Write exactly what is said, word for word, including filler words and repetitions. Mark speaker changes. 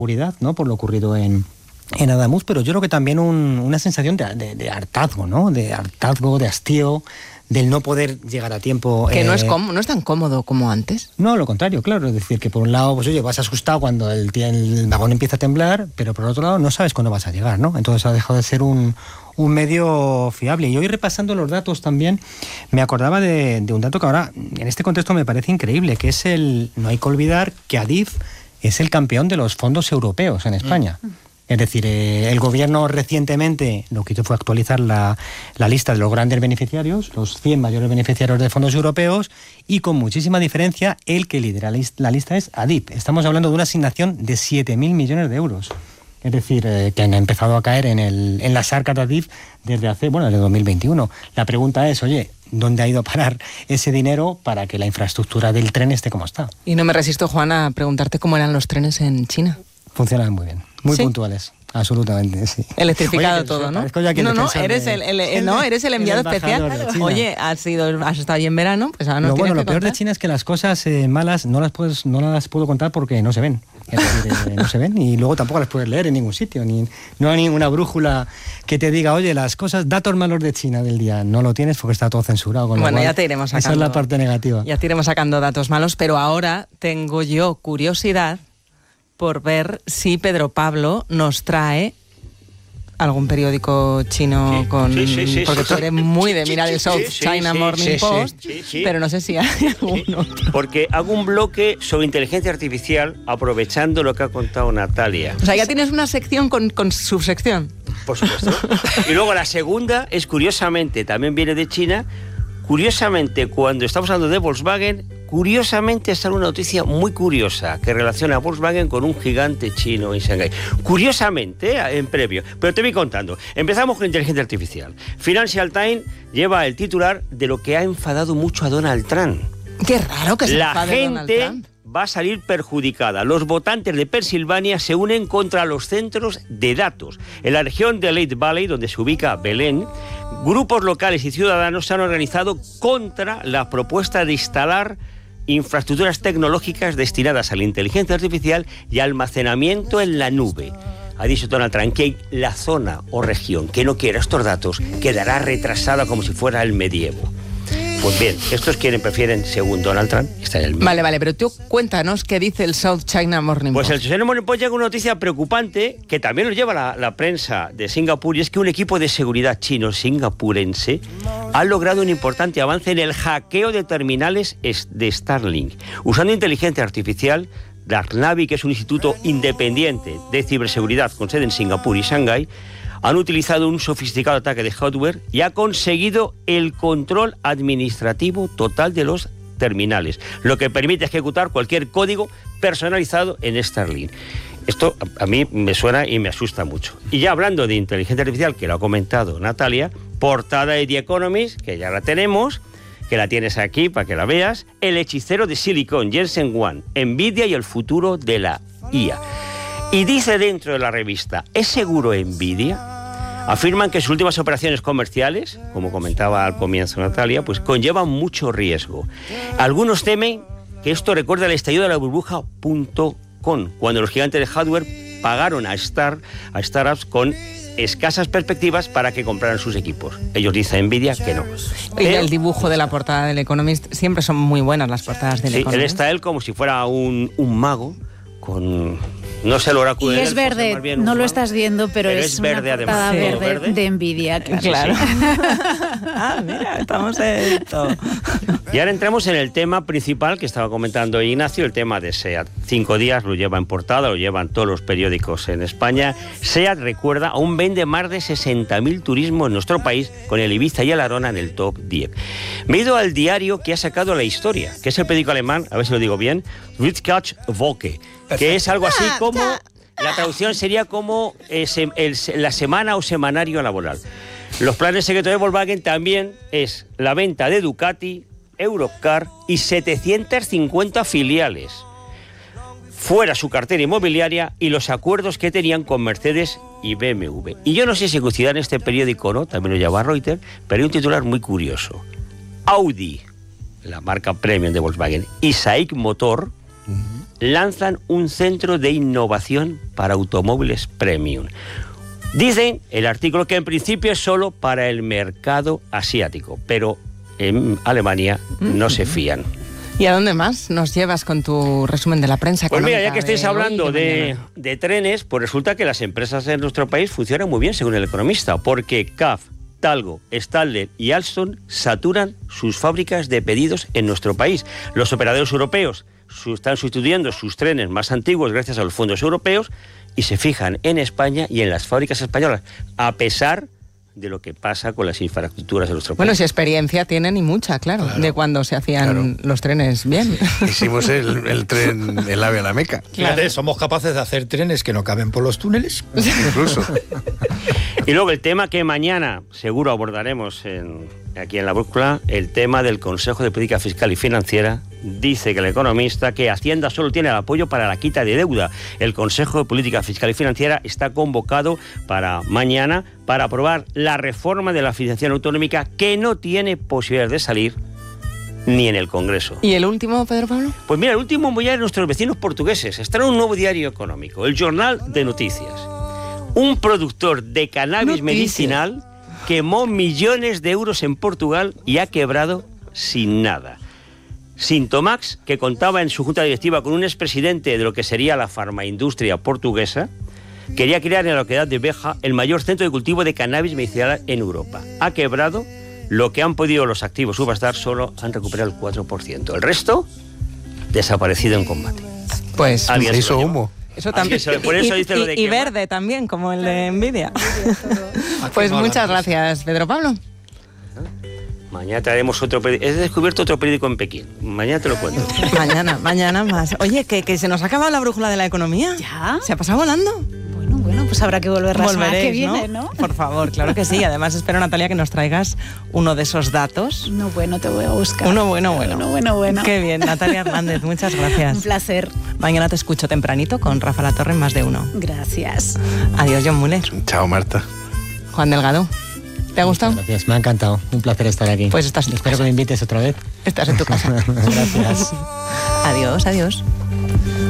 Speaker 1: seguridad, ¿no? Por lo ocurrido en, en Adamuz, pero yo creo que también un, una sensación de, de, de hartazgo, ¿no? De hartazgo, de hastío, del no poder llegar a tiempo.
Speaker 2: Que
Speaker 1: eh,
Speaker 2: no es cómodo, no es tan cómodo como antes.
Speaker 1: No, lo contrario, claro. Es decir, que por un lado, pues oye, vas asustado cuando el, el vagón empieza a temblar, pero por otro lado no sabes cuándo vas a llegar, ¿no? Entonces ha dejado de ser un, un medio fiable. Y hoy, repasando los datos también, me acordaba de, de un dato que ahora, en este contexto, me parece increíble, que es el... No hay que olvidar que Adif es el campeón de los fondos europeos en España. Mm. Es decir, eh, el gobierno recientemente lo que hizo fue actualizar la, la lista de los grandes beneficiarios, los cien mayores beneficiarios de fondos europeos, y con muchísima diferencia, el que lidera la lista es Adif. Estamos hablando de una asignación de siete mil millones de euros. Es decir, eh, que han empezado a caer en, el, en las arcas de Adif desde hace, bueno, desde dos mil veintiuno. La pregunta es, oye, ¿dónde ha ido a parar ese dinero para que la infraestructura del tren esté como está?
Speaker 2: Y no me resisto, Juan, a preguntarte cómo eran los trenes en China.
Speaker 1: Funcionan muy bien, muy ¿Sí? puntuales. Absolutamente, sí.
Speaker 2: Electrificado Oye, todo, ¿no? No, no, eres el, el, el, no, eres el enviado el especial. Oye, has, sido, has estado ahí en verano, pues ahora no
Speaker 1: lo
Speaker 2: tienes
Speaker 1: bueno,
Speaker 2: que
Speaker 1: lo peor
Speaker 2: contar.
Speaker 1: de China es que las cosas eh, malas no las, puedes, no las puedo contar porque no se ven. Es decir, eh, no se ven y luego tampoco las puedes leer en ningún sitio. Ni, no hay ninguna brújula que te diga, oye, las cosas, datos malos de China del día, no lo tienes porque está todo censurado. Con
Speaker 2: bueno,
Speaker 1: lo cual,
Speaker 2: ya te iremos sacando.
Speaker 1: Esa es la parte negativa.
Speaker 2: Ya te iremos sacando datos malos, pero ahora tengo yo curiosidad por ver si Pedro Pablo nos trae algún periódico chino sí, con... Sí, sí, sí, porque sí, tú eres muy de mirar sí, el South sí, China sí, Morning sí, Post, sí, sí, sí. pero no sé si hay algún otro.
Speaker 3: Porque hago un bloque sobre inteligencia artificial aprovechando lo que ha contado Natalia.
Speaker 2: O sea, ya tienes una sección con, con subsección.
Speaker 3: Por supuesto. Y luego la segunda es, curiosamente, también viene de China. Curiosamente, cuando estamos hablando de Volkswagen, curiosamente está una noticia muy curiosa que relaciona a Volkswagen con un gigante chino en Shanghái. Curiosamente, ¿eh? en previo. Pero te voy contando. Empezamos con inteligencia artificial. Financial Times lleva el titular de lo que ha enfadado mucho a Donald Trump.
Speaker 2: Qué raro que se
Speaker 3: La
Speaker 2: enfade Donald
Speaker 3: gente
Speaker 2: Trump.
Speaker 3: Va a salir perjudicada. Los votantes de Pensilvania se unen contra los centros de datos. En la región de Lehigh Valley, donde se ubica Belén, grupos locales y ciudadanos se han organizado contra la propuesta de instalar infraestructuras tecnológicas destinadas a la inteligencia artificial y almacenamiento en la nube. Ha dicho Donald Trump que la zona o región que no quiera estos datos quedará retrasada como si fuera el medievo. Pues bien, estos quienes prefieren, según Donald Trump, está en el medio.
Speaker 2: Vale, vale, pero tú cuéntanos qué dice el South China Morning
Speaker 3: Post. Pues el China Morning Post llega una noticia preocupante que también lo lleva la, la prensa de Singapur, y es que un equipo de seguridad chino singapurense ha logrado un importante avance en el hackeo de terminales de Starlink. Usando inteligencia artificial, Darknavi, que es un instituto independiente de ciberseguridad con sede en Singapur y Shanghái, han utilizado un sofisticado ataque de hardware y ha conseguido el control administrativo total de los terminales, lo que permite ejecutar cualquier código personalizado en Starlink. Esto a mí me suena y me asusta mucho. Y ya hablando de inteligencia artificial, que lo ha comentado Natalia, portada de The Economist, que ya la tenemos, que la tienes aquí para que la veas, el hechicero de Silicon, Jensen Huang, Nvidia y el futuro de la I A. Y dice dentro de la revista, ¿es seguro Nvidia? Afirman que sus últimas operaciones comerciales, como comentaba al comienzo Natalia, pues conllevan mucho riesgo. Algunos temen que esto recuerda el estallido de la burbuja punto com, cuando los gigantes de hardware pagaron a, Star, a startups con escasas perspectivas para que compraran sus equipos. Ellos dicen Nvidia que no.
Speaker 2: Y el dibujo de la portada del Economist, siempre son muy buenas las portadas del
Speaker 3: sí,
Speaker 2: Economist.
Speaker 3: Él está él como si fuera un, un mago con... No sé el oráculo
Speaker 4: y
Speaker 3: de
Speaker 4: es verde, no lo humano. Estás viendo, pero, pero es, es verde, una portada además, verde, verde de Nvidia. Claro.
Speaker 2: claro. Ah, mira, estamos en esto.
Speaker 3: Y ahora entramos en el tema principal que estaba comentando Ignacio, el tema de SEAT. Cinco días lo lleva en portada, lo llevan todos los periódicos en España. SEAT, recuerda, aún vende más de sesenta mil turismos en nuestro país, con el Ibiza y el Arona en el top diez. Me he ido al diario que ha sacado la historia, que es el periódico alemán, a ver si lo digo bien, Wirtschaftswoche, que es algo así como, la traducción sería como eh, se, el, la semana o semanario laboral. Los planes secretos de Volkswagen también es la venta de Ducati, Europcar y setecientas cincuenta filiales, fuera su cartera inmobiliaria y los acuerdos que tenían con Mercedes y B M W. Y yo no sé si coincidirá en este periódico o no, también lo lleva Reuters, pero hay un titular muy curioso. Audi, la marca premium de Volkswagen, y SAIC Motor, uh-huh. lanzan un centro de innovación para automóviles premium. Dicen el artículo que en principio es solo para el mercado asiático, pero en Alemania no se fían.
Speaker 2: ¿Y a dónde más nos llevas con tu resumen de la prensa
Speaker 3: Pues
Speaker 2: económica?
Speaker 3: mira, ya que estáis
Speaker 2: de
Speaker 3: hablando
Speaker 2: hoy, de,
Speaker 3: de, de trenes, pues resulta que las empresas en nuestro país funcionan muy bien, según El Economista, porque C A F, Talgo, Stadler y Alstom saturan sus fábricas de pedidos en nuestro país. Los operadores europeos su, están sustituyendo sus trenes más antiguos gracias a los fondos europeos y se fijan en España y en las fábricas españolas, a pesar de lo que pasa con las infraestructuras de nuestro país.
Speaker 2: Bueno, si experiencia tienen y mucha, claro, claro. de cuando se hacían claro. los trenes bien.
Speaker 5: Hicimos el, el tren, el AVE a la Meca.
Speaker 6: Claro. Fíjate, somos capaces de hacer trenes que no caben por los túneles.
Speaker 5: Incluso.
Speaker 3: Y luego el tema que mañana seguro abordaremos en, aquí en La Brújula, el tema del Consejo de Política Fiscal y Financiera. Dice que El Economista que Hacienda solo tiene el apoyo para la quita de deuda. El Consejo de Política Fiscal y Financiera está convocado para mañana para aprobar la reforma de la financiación autonómica que no tiene posibilidades de salir ni en el Congreso.
Speaker 2: ¿Y el último, Pedro Pablo?
Speaker 3: Pues mira, el último voy a ir a nuestros vecinos portugueses. Está en un nuevo diario económico, el Jornal de Noticias. Un productor de cannabis Noticias. medicinal quemó millones de euros en Portugal y ha quebrado sin nada. Sintomax, que contaba en su junta directiva con un expresidente de lo que sería la farmaindustria portuguesa, quería crear en la localidad de Beja el mayor centro de cultivo de cannabis medicinal en Europa. Ha quebrado, lo que han podido los activos subastar solo han recuperado el cuatro por ciento. El resto, desaparecido en combate.
Speaker 2: Pues
Speaker 5: se hizo humo.
Speaker 2: Eso también.
Speaker 3: Por eso dice
Speaker 2: y,
Speaker 3: lo de
Speaker 2: y verde también, como el de Nvidia. Pues muchas gracias, Pedro Pablo.
Speaker 3: Mañana traeremos otro periódico. He descubierto otro periódico en Pekín. Mañana te lo cuento.
Speaker 2: Mañana, mañana más. Oye, que, que se nos ha acabado la brújula de la economía.
Speaker 4: ¿Ya?
Speaker 2: ¿Se ha pasado volando?
Speaker 4: Bueno, bueno, pues habrá que volver la semana que viene, ¿no?
Speaker 2: ¿no? Por favor, claro que sí. Además, espero, Natalia, que nos traigas uno de esos datos.
Speaker 4: Uno bueno te voy a buscar.
Speaker 2: Uno bueno, bueno.
Speaker 4: Uno bueno, bueno.
Speaker 2: Qué bien, Natalia Hernández, muchas gracias.
Speaker 4: Un placer.
Speaker 2: Mañana te escucho tempranito con Rafa La Torre en Más de Uno.
Speaker 4: Gracias.
Speaker 2: Adiós, John Muller.
Speaker 5: Chao, Marta.
Speaker 2: Juan Delgado. ¿Te ha gustado?
Speaker 1: Muchas gracias, me ha encantado. Un placer estar aquí.
Speaker 2: Pues estás en tu
Speaker 1: Espero
Speaker 2: casa.
Speaker 1: que me invites otra vez.
Speaker 2: Estás en tu casa.
Speaker 1: Gracias.
Speaker 2: Adiós, adiós.